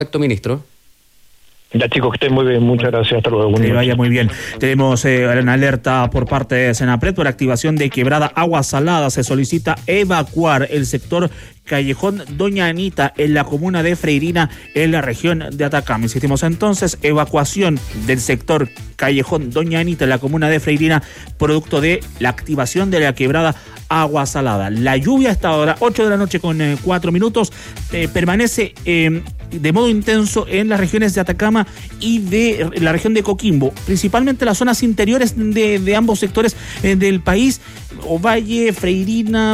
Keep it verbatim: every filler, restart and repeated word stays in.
Perfecto, ministro. Ya, chicos, que estén muy bien, muchas gracias, hasta luego. Que vaya muy bien. Tenemos eh, una alerta por parte de Senapred por activación de quebrada Agua Salada. Se solicita evacuar el sector Callejón Doña Anita en la comuna de Freirina, en la región de Atacama. Insistimos entonces, evacuación del sector Callejón Doña Anita en la comuna de Freirina, producto de la activación de la quebrada Agua Salada. La lluvia hasta ahora, ocho de la noche con eh, cuatro minutos, eh, permanece eh, de modo intenso en las regiones de Atacama y de la región de Coquimbo, principalmente las zonas interiores de, de ambos sectores eh, del país, Ovalle, Freirina,